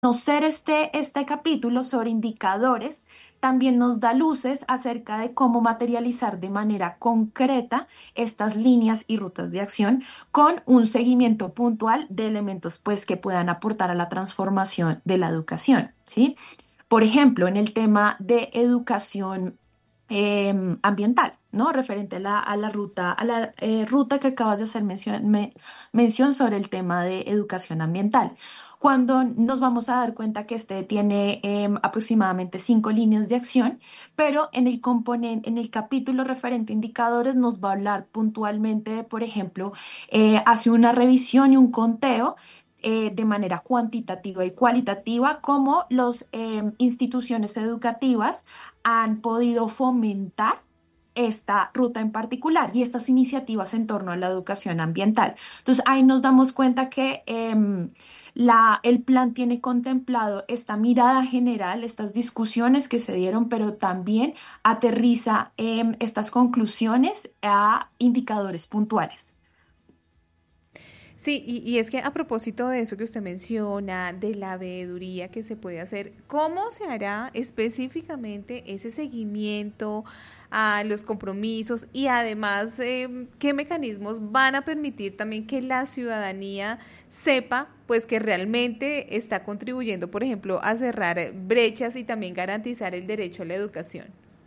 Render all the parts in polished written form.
Conocer este capítulo sobre indicadores también nos da luces acerca de cómo materializar de manera concreta estas líneas y rutas de acción con un seguimiento puntual de elementos pues, que puedan aportar a la transformación de la educación, ¿sí? Por ejemplo, en el tema de educación ambiental, ¿no? Referente a la ruta que acabas de hacer mención sobre el tema de educación ambiental. Cuando nos vamos a dar cuenta que este tiene aproximadamente 5 líneas de acción, pero en el capítulo referente a indicadores nos va a hablar puntualmente de, por ejemplo, hace una revisión y un conteo de manera cuantitativa y cualitativa, cómo las instituciones educativas han podido fomentar esta ruta en particular y estas iniciativas en torno a la educación ambiental. Entonces, ahí nos damos cuenta que el plan tiene contemplado esta mirada general, estas discusiones que se dieron, pero también aterriza estas conclusiones a indicadores puntuales. Sí, y es que a propósito de eso que usted menciona, de la veeduría que se puede hacer, ¿cómo se hará específicamente ese seguimiento a los compromisos y además qué mecanismos van a permitir también que la ciudadanía sepa pues que realmente está contribuyendo, por ejemplo, a cerrar brechas y también garantizar el derecho a la educación?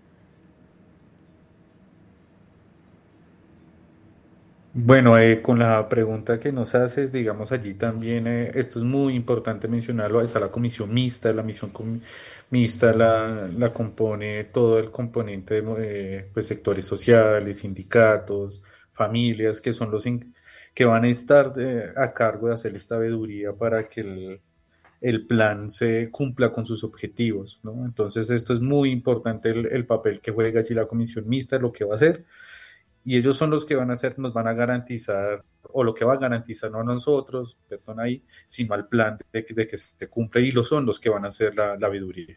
Bueno, con la pregunta que nos haces, digamos allí también, esto es muy importante mencionarlo, está la comisión mixta, mixta la compone todo el componente de pues, sectores sociales, sindicatos, familias, que son que van a estar a cargo de hacer esta veeduría para que el plan se cumpla con sus objetivos, ¿no? Entonces, esto es muy importante el papel que juega allí la comisión mixta, lo que va a hacer y ellos son los que van a hacer, nos van a garantizar, o lo que va a garantizar no a nosotros, perdón ahí, sino al plan de que se cumpla y lo son los que van a hacer la veeduría.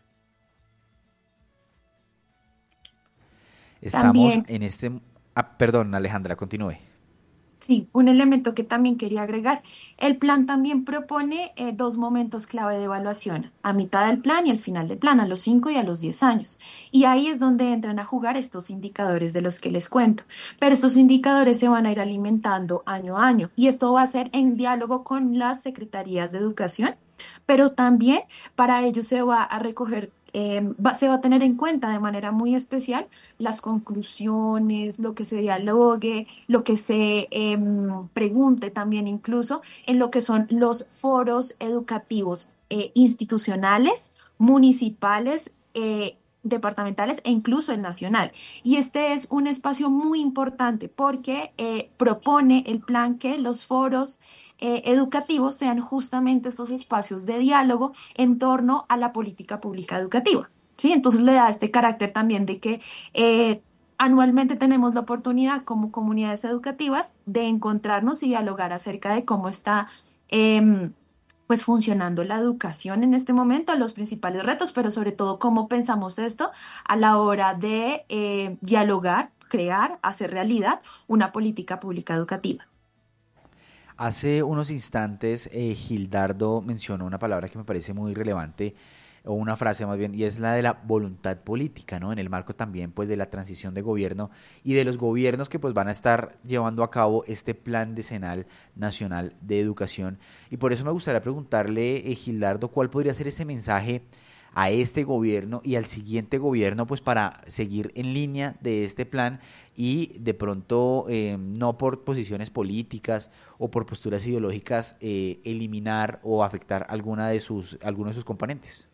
Estamos También en este... Ah, perdón, Alejandra, continúe. sí, un elemento que también quería agregar. El plan también propone dos momentos clave de evaluación, a mitad del plan y al final del plan, a los 5 y a los 10 años. Y ahí es donde entran a jugar estos indicadores de los que les cuento. Pero estos indicadores se van a ir alimentando año a año y esto va a ser en diálogo con las secretarías de educación, pero también para ello se va a recoger. Se va a tener en cuenta de manera muy especial las conclusiones, lo que se dialogue, lo que se pregunte también incluso en lo que son los foros educativos institucionales, municipales, departamentales e incluso el nacional. Y este es un espacio muy importante porque propone el plan que los foros educativos sean justamente estos espacios de diálogo en torno a la política pública educativa. ¿Sí? Entonces le da este carácter también de que eh, anualmente tenemos la oportunidad como comunidades educativas de encontrarnos y dialogar acerca de cómo está pues funcionando la educación en este momento, los principales retos, pero sobre todo cómo pensamos esto a la hora de dialogar, crear, hacer realidad una política pública educativa. Hace unos instantes Gildardo mencionó una palabra que me parece muy relevante, o una frase más bien, y es la de la voluntad política, ¿no? En el marco también pues de la transición de gobierno y de los gobiernos que pues van a estar llevando a cabo este plan decenal nacional de educación. Y por eso me gustaría preguntarle, Gildardo, ¿cuál podría ser ese mensaje a este gobierno y al siguiente gobierno pues para seguir en línea de este plan y de pronto no por posiciones políticas o por posturas ideológicas eliminar o afectar alguno de sus componentes?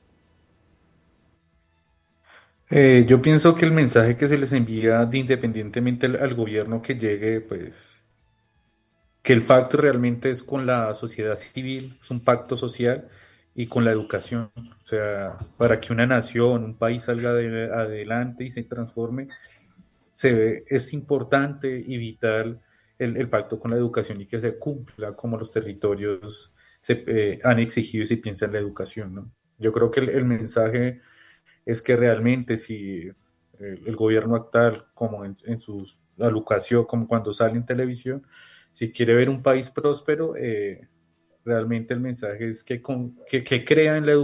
Yo pienso que el mensaje que se les envía de independientemente al gobierno que llegue, pues que el pacto realmente es con la sociedad civil, es un pacto social y con la educación. O sea, para que una nación, un país salga adelante y se transforme, es importante y vital el pacto con la educación y que se cumpla como los territorios han exigido y se piensa en la educación, ¿no? Yo creo que el mensaje es que realmente si el gobierno actual, como en sus educación, como cuando sale en televisión, si quiere ver un país próspero, Realmente el mensaje es que, que crea en la